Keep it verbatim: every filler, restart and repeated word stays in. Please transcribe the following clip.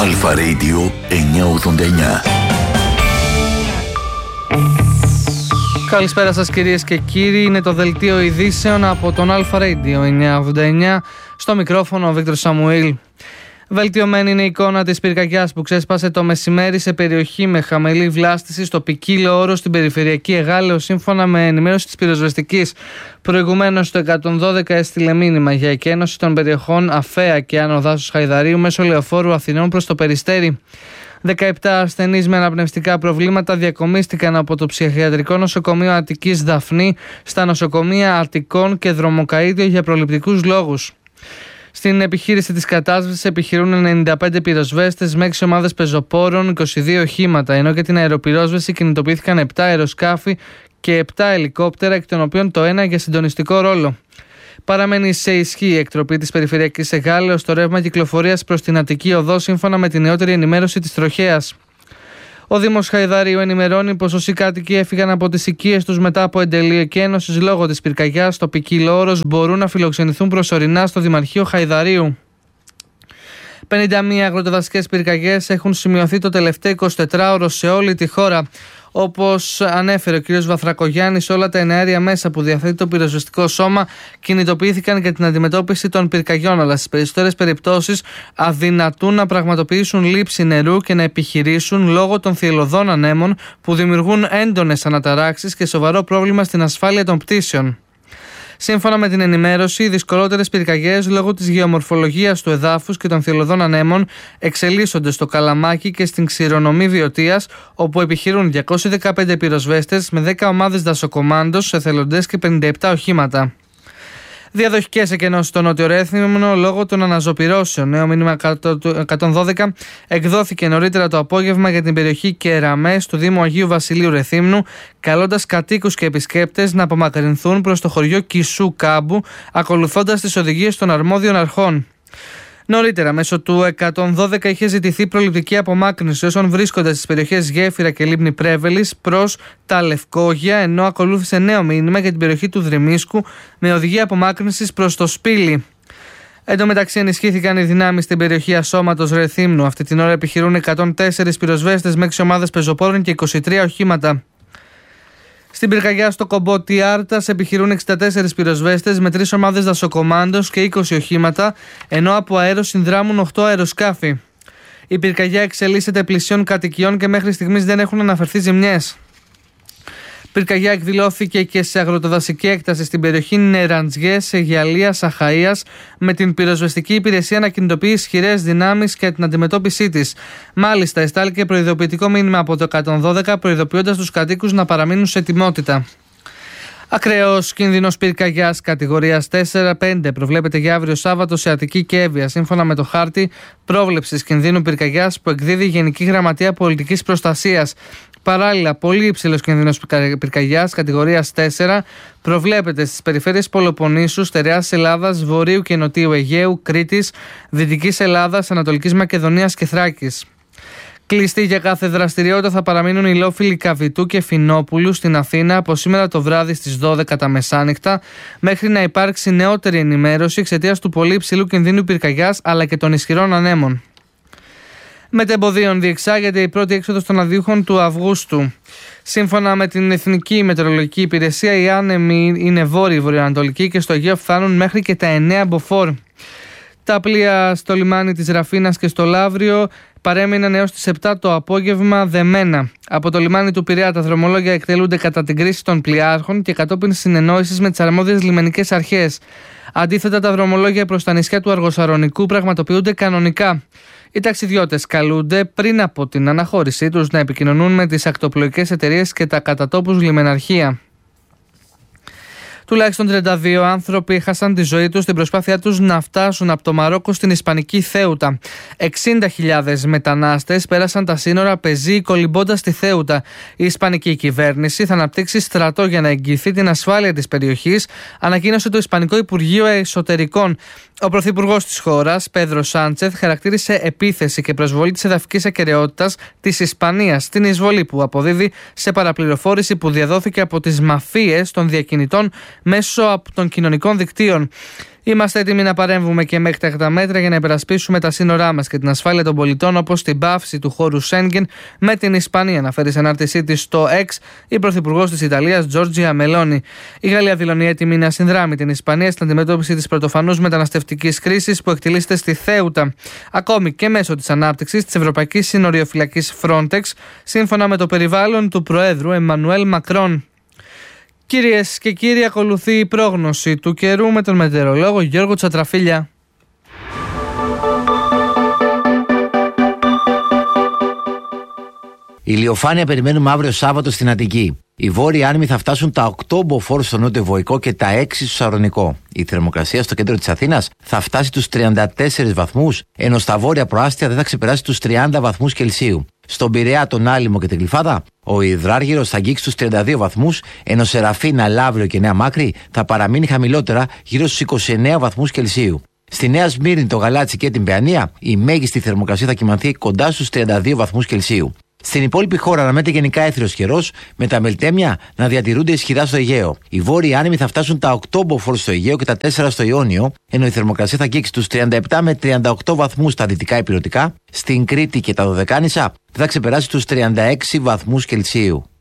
Αλφα Radio εννιακόσια ογδόντα εννιά. Καλησπέρα σας κυρίες και κύριοι, είναι το δελτίο ειδήσεων από τον Αλφα Radio εννιακόσια ογδόντα εννιά, στο μικρόφωνο ο Βίκτορ Σαμουήλ. Βελτιωμένη είναι η εικόνα της πυρκαγιάς που ξέσπασε το μεσημέρι σε περιοχή με χαμηλή βλάστηση στο ποικίλο όρο στην περιφερειακή Εγάλεω, σύμφωνα με ενημέρωση της πυροσβεστικής. Προηγουμένως το εκατόν δώδεκα έστειλε μήνυμα για εκένωση των περιοχών Αφαία και Άνω Δάσους Χαϊδαρίου μέσω λεωφόρου Αθηνών προς το Περιστέρι. δεκαεπτά ασθενείς με αναπνευστικά προβλήματα διακομίστηκαν από το ψυχιατρικό νοσοκομείο Αττικής Δαφνή στα νοσοκομεία Αττικών και Δρομοκαΐδιο για προληπτικούς λόγους. Στην επιχείρηση της κατάσβεσης επιχειρούν ενενήντα πέντε πυροσβέστες με έξι ομάδες πεζοπόρων, είκοσι δύο οχήματα, ενώ για την αεροπυρόσβεση κινητοποιήθηκαν επτά αεροσκάφη και επτά ελικόπτερα, εκ των οποίων το ένα για συντονιστικό ρόλο. Παραμένει σε ισχύ η εκτροπή της περιφερειακής Εγάλεως στο ρεύμα κυκλοφορίας προς την Αττική Οδό, σύμφωνα με την νεότερη ενημέρωση της Τροχέας. Ο Δήμος Χαϊδαρίου ενημερώνει πως όσοι κάτοικοι έφυγαν από τις οικίες τους μετά από εντελή εκένωση λόγω της πυρκαγιάς στο ποικίλο όρος μπορούν να φιλοξενηθούν προσωρινά στο Δημαρχείο Χαϊδαρίου. πενήντα μία αγροτοδασικές πυρκαγιές έχουν σημειωθεί το τελευταίο εικοσιτετράωρο σε όλη τη χώρα. Όπως ανέφερε ο κ. Βαθρακογιάννης, όλα τα εναέρια μέσα που διαθέτει το πυροσβεστικό σώμα κινητοποιήθηκαν για την αντιμετώπιση των πυρκαγιών, αλλά στις περισσότερες περιπτώσεις αδυνατούν να πραγματοποιήσουν λήψη νερού και να επιχειρήσουν λόγω των θυελλωδών ανέμων που δημιουργούν έντονες αναταράξεις και σοβαρό πρόβλημα στην ασφάλεια των πτήσεων. Σύμφωνα με την ενημέρωση, οι δυσκολότερες πυρκαγιές λόγω της γεωμορφολογίας του εδάφους και των θυελλωδών ανέμων εξελίσσονται στο Καλαμάκι και στην Ξηρονομή Βιωτίας, όπου επιχειρούν διακόσιοι δεκαπέντε πυροσβέστες με δέκα ομάδες δασοκομάντος, εθελοντές και πενήντα επτά οχήματα. Διαδοχικές εκενώσεις στο Νότιο Ρέθυμνο λόγω των αναζωπυρώσεων. Νέο μήνυμα εκατόν δώδεκα εκδόθηκε νωρίτερα το απόγευμα για την περιοχή Κεραμές του Δήμου Αγίου Βασιλείου Ρεθύμνου, καλώντας κατοίκους και επισκέπτες να απομακρυνθούν προς το χωριό Κισού Κάμπου, ακολουθώντας τις οδηγίες των αρμόδιων αρχών. Νωρίτερα, μέσω του εκατόν δώδεκα είχε ζητηθεί προληπτική απομάκρυνση όσων βρίσκονται στις περιοχές Γέφυρα και Λίμνη Πρέβελης προς τα Λευκόγια, ενώ ακολούθησε νέο μήνυμα για την περιοχή του Δρυμίσκου με οδηγία απομάκρυνσης προς το Σπήλι. Εν τω μεταξύ, ενισχύθηκαν οι δυνάμεις στην περιοχή Ασώματος Ρεθύμνου. Αυτή την ώρα επιχειρούν εκατόν τέσσερις πυροσβέστες με έξι ομάδες πεζοπόρων και είκοσι τρία οχήματα. Στην πυρκαγιά στο Κομπότι Άρτας επιχειρούν εξήντα τέσσερις πυροσβέστες με τρεις ομάδες δασοκομάντος και είκοσι οχήματα, ενώ από αέρος συνδράμουν οκτώ αεροσκάφη. Η πυρκαγιά εξελίσσεται πλησιών κατοικιών και μέχρι στιγμής δεν έχουν αναφερθεί ζημιές. Πυρκαγιά εκδηλώθηκε και σε αγροτοδασική έκταση στην περιοχή Νεραντζιές, Αιγιαλίας, Αχαΐας, με την πυροσβεστική υπηρεσία να κινητοποιεί ισχυρές δυνάμεις για την αντιμετώπιση της. Μάλιστα, εστάληκε προειδοποιητικό μήνυμα από το εκατόν δώδεκα, προειδοποιώντας τους κατοίκους να παραμείνουν σε ετοιμότητα. Ακραίος κίνδυνος πυρκαγιάς κατηγορίας τέσσερα πέντε προβλέπεται για αύριο Σάββατο σε Αττική και Εύβοια, σύμφωνα με το χάρτη πρόβλεψης κινδύνου πυρκαγιάς που εκδίδει η Γενική Γραμματεία Πολιτικής Προστασίας. Παράλληλα, πολύ υψηλός κίνδυνος πυρκαγιάς κατηγορίας τέσσερα προβλέπεται στις περιφέρειες Πελοποννήσου, Στερεάς Ελλάδας, Βορείου και Νοτίου Αιγαίου, Κρήτης, Δυτικής Ελλάδας, Ανατολικής Μακεδονίας και Θράκης. Κλειστοί για κάθε δραστηριότητα θα παραμείνουν οι λόφιλοι Καβιτού και Φινόπουλου στην Αθήνα από σήμερα το βράδυ στις δώδεκα τα μεσάνυχτα, μέχρι να υπάρξει νεότερη ενημέρωση εξαιτίας του πολύ υψηλού κινδύνου πυρκαγιάς αλλά και των ισχυρών ανέμων. Μετεμποδίων διεξάγεται η πρώτη έξοδος των αδίουχων του Αυγούστου. Σύμφωνα με την Εθνική Μετεωρολογική Υπηρεσία, οι άνεμοι είναι βόρειοι βορειοανατολικοί και στο Αιγαίο φτάνουν μέχρι και τα εννέα μποφόρ. Τα πλοία στο λιμάνι της Ραφίνας και στο Λαύριο παρέμειναν έως τις επτά το απόγευμα δεμένα. Από το λιμάνι του Πειραιά τα δρομολόγια εκτελούνται κατά την κρίση των πλοιάρχων και κατόπιν συνεννόησης με τις αρμόδιες λιμενικές αρχές. Αντίθετα, τα δρομολόγια προς τα νησιά του Αργοσαρονικού πραγματοποιούνται κανονικά. Οι ταξιδιώτες καλούνται πριν από την αναχώρησή τους να επικοινωνούν με τις ακτοπλοϊκές εταιρείες και τα κατατόπους λιμεναρχεία. Τουλάχιστον τριάντα δύο άνθρωποι έχασαν τη ζωή τους στην προσπάθειά τους να φτάσουν από το Μαρόκο στην Ισπανική Θέουτα. εξήντα χιλιάδες μετανάστες πέρασαν τα σύνορα πεζοί κολυμπώντας στη Θέουτα. Η Ισπανική κυβέρνηση θα αναπτύξει στρατό για να εγγυηθεί την ασφάλεια της περιοχής, ανακοίνωσε το Ισπανικό Υπουργείο Εσωτερικών. Ο πρωθυπουργός της χώρας, Πέδρο Σάντσεθ, χαρακτήρισε επίθεση και προσβολή της εδαφικής ακεραιότητας της Ισπανίας στην εισβολή που αποδίδει σε παραπληροφόρηση που διαδόθηκε από τις μαφίες των διακινητών μέσω από των κοινωνικών δικτύων. Είμαστε έτοιμοι να παρέμβουμε και με έκτακτα μέτρα για να υπερασπίσουμε τα σύνορά μας και την ασφάλεια των πολιτών, όπως την πάυση του χώρου Σέγγεν με την Ισπανία, αναφέρει σε ανάρτησή της στο X η πρωθυπουργός της Ιταλίας, Τζόρτζια Μελόνι. Η Γαλλία δηλώνει έτοιμη να συνδράμει την Ισπανία στην αντιμετώπιση της πρωτοφανούς μεταναστευτικής κρίσης που εκτελήσεται στη Θέουτα, ακόμη και μέσω της ανάπτυξης της Ευρωπαϊκής Συνοριοφυλακής Frontex, σύμφωνα με το περιβάλλον του Προέδρου Εμμανουέλ Μακρόν. Κυρίες και κύριοι, ακολουθεί η πρόγνωση του καιρού με τον μετεωρολόγο Γιώργο Τσατραφίλια. Ηλιοφάνεια περιμένουμε αύριο Σάββατο στην Αττική. Οι βόρειοι άνεμοι θα φτάσουν τα οκτώ μποφόρ στο νότιο Βοϊκό και τα έξι στο Σαρονικό. Η θερμοκρασία στο κέντρο της Αθήνας θα φτάσει τους τριάντα τέσσερις βαθμούς, ενώ στα βόρεια προάστια δεν θα ξεπεράσει τους τριάντα βαθμούς Κελσίου. Στον Πειραιά, τον Άλυμο και την Γλυφάδα, ο Υδράργυρος θα αγγίξει τους τριάντα δύο βαθμούς, ενώ Σεραφίνα, Λαύριο και Νέα Μάκρη θα παραμείνει χαμηλότερα γύρω στους είκοσι εννέα βαθμούς Κελσίου. Στη Νέα Σμύρνη, το Γαλάτσι και την Παιανία, η μέγιστη θερμοκρασία θα κυμανθεί κοντά στους τριάντα δύο βαθμούς Κελσίου. Στην υπόλοιπη χώρα αναμένεται γενικά έθριος καιρός, με τα μελτέμια να διατηρούνται ισχυρά στο Αιγαίο. Οι βόρειοι άνεμοι θα φτάσουν τα οκτώ μποφόρ στο Αιγαίο και τα τέσσερα στο Ιόνιο, ενώ η θερμοκρασία θα αγγίξει τους τριάντα επτά με τριάντα οκτώ βαθμούς στα δυτικά ηπειρωτικά. Στην Κρήτη και τα Δωδεκάνησα θα ξεπεράσει τους τριάντα έξι βαθμούς Κελσίου.